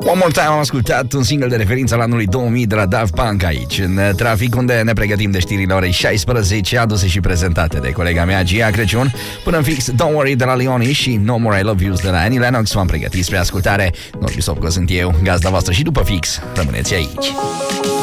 One More Time am ascultat un single de referință al anului 2000 de la Daft Punk aici, în trafic, unde ne pregătim de știrile orei 16, aduse și prezentate de colega mea Gia Crăciun. Până în fix, Don't Worry de la Leoni și No More I Love Yous de la Annie Lennox. V-am pregătit spre ascultare. Norbi Sopco sunt eu, gazda voastră, și după fix rămâneți aici.